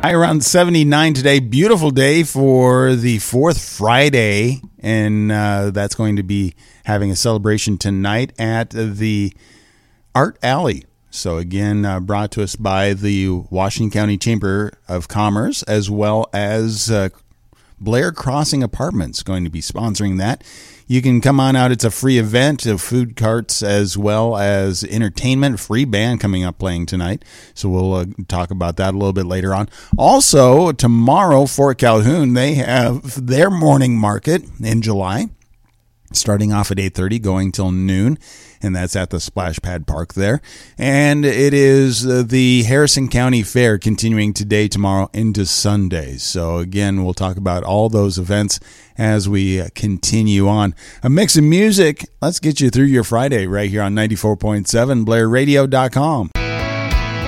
High around 79 today. Beautiful day for the fourth Friday, and that's going to be having a celebration tonight at the Art Alley. So again, brought to us by the Washington County Chamber of Commerce, as well as Blair Crossing Apartments going to be sponsoring that. You can come on out. It's a free event of food carts as well as entertainment. Free band coming up playing tonight. So we'll talk about that a little bit later on. Also, tomorrow, Fort Calhoun, they have their morning market in July, starting off at 8:30, going till noon, and that's at the Splash Pad Park there. And it is the Harrison County Fair continuing today, tomorrow, into Sunday. So again, we'll talk about all those events as we continue on. A mix of music. Let's get you through your Friday right here on 94.7 BlairRadio.com.